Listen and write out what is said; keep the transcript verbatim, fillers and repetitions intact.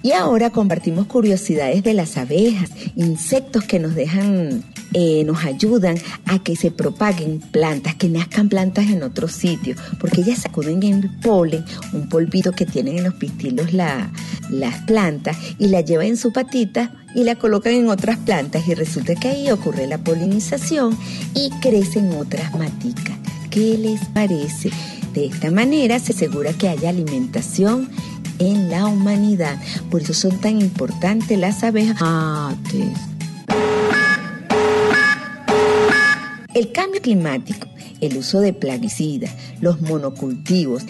Y ahora compartimos curiosidades de las abejas, insectos que nos dejan, eh, nos ayudan a que se propaguen plantas, que nazcan plantas en otros sitios, porque ellas sacuden el polen, un polvito que tienen en los pistilos la, las plantas, y la llevan en su patita y la colocan en otras plantas, y resulta que ahí ocurre la polinización y crecen otras maticas. ¿Qué les parece? De esta manera se asegura que haya alimentación en la humanidad. Por eso son tan importantes las abejas. Ah, el cambio climático, el uso de plaguicidas, los monocultivos